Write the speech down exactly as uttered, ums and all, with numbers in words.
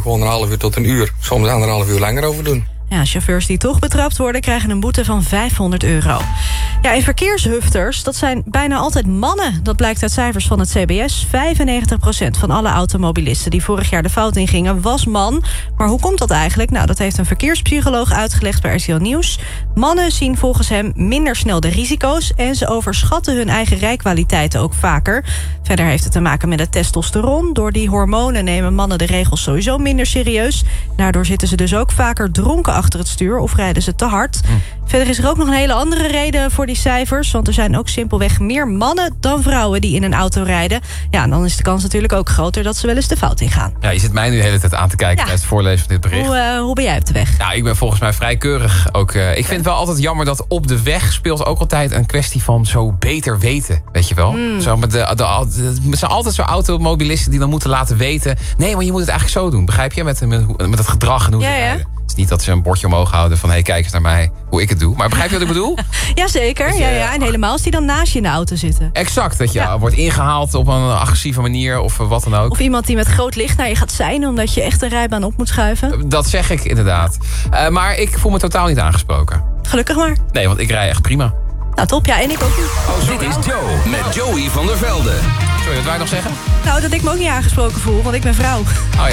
gewoon een half uur tot een uur. Soms anderhalf uur langer over doen. Ja, chauffeurs die toch betrapt worden krijgen een boete van vijfhonderd euro. Ja, en verkeershufters, dat zijn bijna altijd mannen. Dat blijkt uit cijfers van het C B S. vijfennegentig procent van alle automobilisten die vorig jaar de fout ingingen was man. Maar hoe komt dat eigenlijk? Nou, dat heeft een verkeerspsycholoog uitgelegd bij R T L Nieuws. Mannen zien volgens hem minder snel de risico's en ze overschatten hun eigen rijkwaliteiten ook vaker. Verder heeft het te maken met het testosteron. Door die hormonen nemen mannen de regels sowieso minder serieus. Daardoor zitten ze dus ook vaker dronken achter het stuur of rijden ze te hard. Hm. Verder is er ook nog een hele andere reden voor die cijfers. Want er zijn ook simpelweg meer mannen dan vrouwen die in een auto rijden. Ja, en dan is de kans natuurlijk ook groter dat ze wel eens de fout ingaan. Ja, je zit mij nu de hele tijd aan te kijken Ja. tijdens het voorlezen van dit bericht. Hoe, uh, hoe ben jij op de weg? Nou, ik ben volgens mij vrij keurig ook. Uh, ik vind het wel altijd jammer dat op de weg speelt ook altijd een kwestie van zo beter weten. Weet je wel? Mm. Zo met de, de, de, het zijn altijd zo automobilisten die dan moeten laten weten. Nee, maar je moet het eigenlijk zo doen. Begrijp je? Met, met, met het gedrag en hoe ja, ze ja. rijden. Het is niet dat ze een bordje omhoog houden van hé, hey, kijk eens naar mij hoe ik het doe. Maar begrijp je wat ik bedoel? Jazeker, ja, ja. En helemaal als die dan naast je in de auto zitten. Exact, dat je Ja. wordt ingehaald op een agressieve manier of wat dan ook. Of iemand die met groot licht naar je gaat zijn omdat je echt een rijbaan op moet schuiven. Dat zeg ik inderdaad. Uh, maar ik voel me totaal niet aangesproken. Gelukkig maar. Nee, want ik rij echt prima. Nou top, ja, en ik ook niet. Oh, dit is Joe met Joey van der Velde. Sorry, wat wou je nog zeggen? Nou, dat ik me ook niet aangesproken voel, want ik ben vrouw. Oh ja.